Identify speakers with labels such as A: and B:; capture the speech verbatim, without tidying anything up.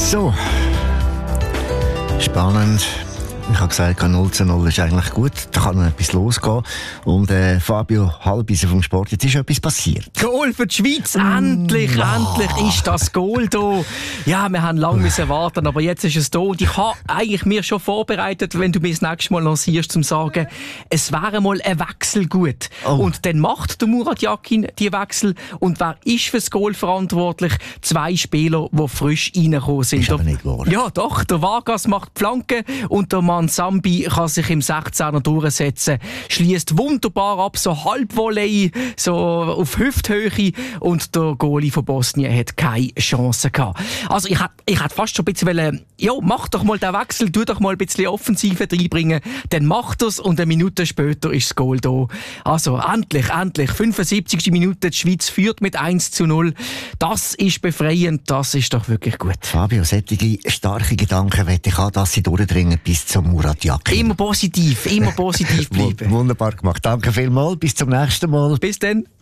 A: So. Spannend. Ich habe gesagt, null zu null ist eigentlich gut. Da kann noch etwas losgehen. Und äh, Fabio Halbisen vom Sport, jetzt ist etwas passiert.
B: Goal für die Schweiz! Endlich,
A: oh.
B: endlich ist das Goal da. Ja, wir haben lange müssen warten, aber jetzt ist es da. Und ich habe eigentlich mir schon vorbereitet, wenn du mir das nächste Mal lancierst, zum sagen, es wäre mal ein Wechsel gut. Oh. Und dann macht der Murat Yakin die Wechsel. Und wer ist für das Goal verantwortlich? Zwei Spieler, die frisch reingekommen sind.
A: Ist aber nicht wahr.
B: Ja, doch. Der Vargas macht die Flanke und der Mann Sambi kann sich im sechzehner durchsetzen, schließt wunderbar ab, so Halbvolley, so auf Hüfthöhe, und der Goalie von Bosnien hat keine Chance gehabt. Also ich hätte ich hätt fast schon ein bisschen wollen, ja, mach doch mal den Wechsel, tu doch mal ein bisschen Offensive reinbringen, dann macht er's und eine Minute später ist das Goal da. Also endlich, endlich, fünfundsiebzigste Minute, die Schweiz führt mit eins zu null. Das ist befreiend, das ist doch wirklich gut.
A: Fabio, solche starke Gedanken möchte ich haben, dass sie durchdringen bis zum Murat Yakin.
B: Immer positiv, immer positiv bleiben.
A: Wunderbar gemacht. Danke vielmals. Bis zum nächsten Mal.
B: Bis dann.